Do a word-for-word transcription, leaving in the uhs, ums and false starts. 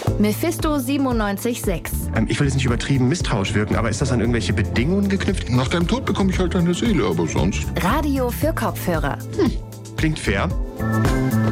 Mephisto siebenundneunzig Komma sechs. Ähm, ich will jetzt nicht übertrieben misstrauisch wirken, aber ist das an irgendwelche Bedingungen geknüpft? Nach deinem Tod bekomme ich halt deine Seele, aber sonst... Radio für Kopfhörer. Hm. Klingt fair.